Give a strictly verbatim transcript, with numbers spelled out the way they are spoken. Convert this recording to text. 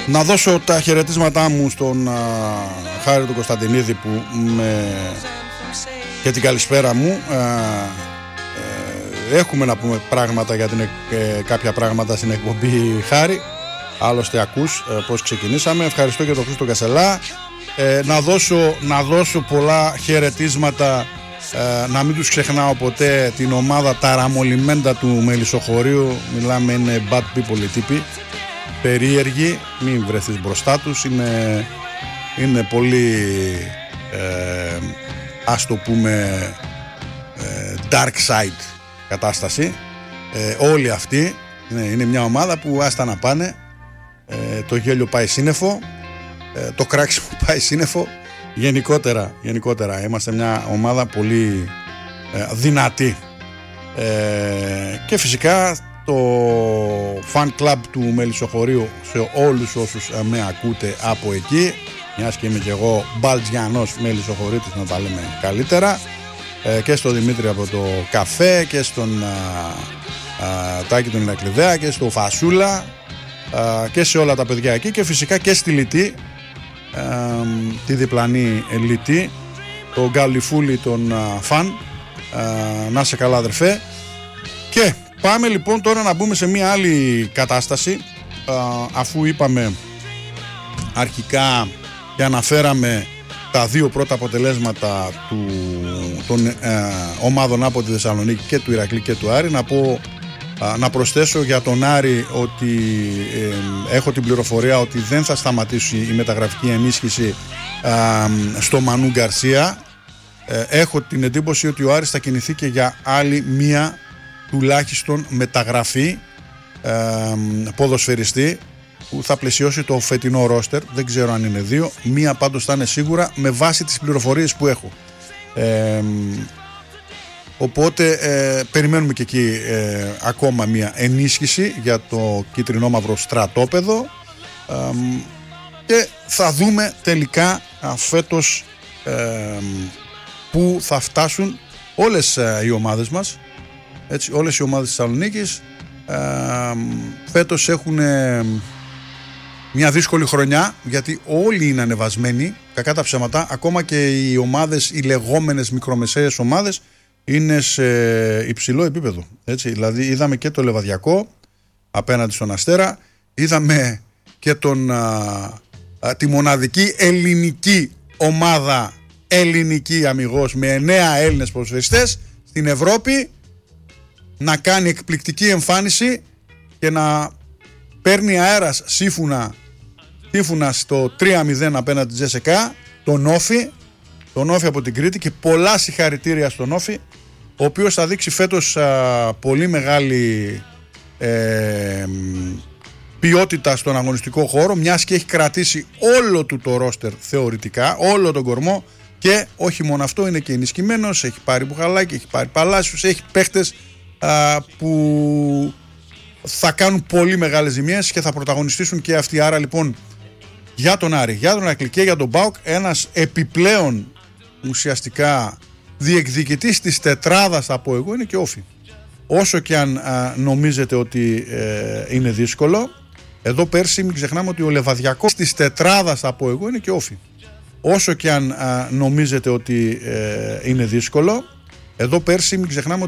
Να δώσω τα χαιρετίσματά μου στον α, Χάρη του Κωνσταντινίδη που με... και την καλησπέρα μου. Α, ε, έχουμε να πούμε πράγματα για την, ε, κάποια πράγματα στην εκπομπή, Χάρη. Άλλωστε ακούς ε, πώς ξεκινήσαμε. Ευχαριστώ και τον Χρήστο Κασελά. ε, να, δώσω, να δώσω πολλά χαιρετίσματα, ε, να μην τους ξεχνάω ποτέ, την ομάδα ταραμολιμέντα του Μελισσοχωρίου. Μιλάμε, είναι bad people οι τύποι, περίεργοι, μην βρεθείς μπροστά τους. Είναι, είναι πολύ ε, ας το πούμε ε, dark side κατάσταση. ε, όλοι αυτοί είναι, είναι μια ομάδα που άστα να πάνε. ε, το γέλιο πάει σύννεφο, ε, το κράξιμο πάει σύννεφο. Γενικότερα, γενικότερα είμαστε μια ομάδα πολύ ε, δυνατή, ε, και φυσικά το fan club του Μελισσοχωρίου σε όλους όσους ε, με ακούτε από εκεί, μιας και είμαι και εγώ Μπαλτζιανός Μελισσοχωρίτης, να τα λέμε καλύτερα, ε, και στο Δημήτρη από το καφέ και στον α, α, Τάκη τον Ηρακλειδέα και στο Φασούλα, α, και σε όλα τα παιδιά εκεί, και φυσικά και στη Λιτή, α, τη διπλανή Λιτή, τον Γκαλιφούλη τον α, φαν, α, να σε καλά αδερφέ. Και πάμε λοιπόν τώρα να μπούμε σε μια άλλη κατάσταση, α, αφού είπαμε αρχικά και αναφέραμε τα δύο πρώτα αποτελέσματα του, των ε, ομάδων από τη Θεσσαλονίκη και του Ηρακλή και του Άρη. Να πω, α, να προσθέσω για τον Άρη ότι ε, έχω την πληροφορία ότι δεν θα σταματήσει η μεταγραφική ενίσχυση α, στο Μανού Γκαρσία. ε, έχω την εντύπωση ότι ο Άρης θα κινηθεί και για άλλη μία τουλάχιστον μεταγραφή ε, ποδοσφαιριστή που θα πλαισιώσει το φετινό ρόστερ. Δεν ξέρω αν είναι δύο, μία πάντως θα είναι σίγουρα με βάση τις πληροφορίες που έχω. ε, οπότε ε, περιμένουμε και εκεί ε, ακόμα μία ενίσχυση για το κίτρινο μαύρο στρατόπεδο, ε, και θα δούμε τελικά α, φέτος ε, που θα φτάσουν όλες ε, οι ομάδες μας. Έτσι, όλες οι ομάδες της Θεσσαλονίκης ε, φέτος έχουν ε, μια δύσκολη χρονιά, γιατί όλοι είναι ανεβασμένοι, κακά τα ψέματα. Ακόμα και οι ομάδες, οι λεγόμενες μικρομεσαίες ομάδες, είναι σε υψηλό επίπεδο. Έτσι, δηλαδή είδαμε και το Λεβαδιακό απέναντι στον Αστέρα, είδαμε και τον, α, α, τη μοναδική ελληνική ομάδα, ελληνική αμιγώς, με εννέα Έλληνες ποδοσφαιριστές στην Ευρώπη, να κάνει εκπληκτική εμφάνιση και να παίρνει αέρας σύμφωνα, σύμφωνα στο τρία μηδέν απέναντι της Τζέσεκα, τον Όφη, τον Όφη από την Κρήτη, και πολλά συγχαρητήρια στον Όφη, ο οποίος θα δείξει φέτος α, πολύ μεγάλη ε, ποιότητα στον αγωνιστικό χώρο, μιας και έχει κρατήσει όλο του το ρόστερ θεωρητικά, όλο τον κορμό, και όχι μόνο αυτό, είναι και ενισχυμένος, έχει πάρει Μπουχαλάκη, έχει πάρει Παλάσιους, έχει παίχτες α, που θα κάνουν πολύ μεγάλες ζημίες και θα πρωταγωνιστήσουν και αυτοί. Άρα λοιπόν για τον Άρη, για τον Ηρακλή και για τον ΠΑΟΚ, ένας επιπλέον ουσιαστικά διεκδικητής της τετράδας από εγώ είναι και Όφη. Όσο και αν α, νομίζετε ότι ε, είναι δύσκολο, εδώ πέρσι μην ξεχνάμε ότι ο Λεβαδιακός της τετράδας από εγώ είναι και Όφη. Όσο και αν α, νομίζετε ότι ε, είναι δύσκολο, εδώ πέρσι μην ξεχνάμε